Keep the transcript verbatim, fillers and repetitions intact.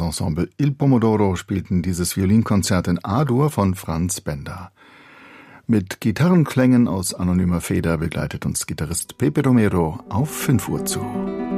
Ensemble Il Pomodoro spielten dieses Violinkonzert in A-Dur von Franz Benda. Mit Gitarrenklängen aus anonymer Feder begleitet uns Gitarrist Pepe Romero auf fünf Uhr zu.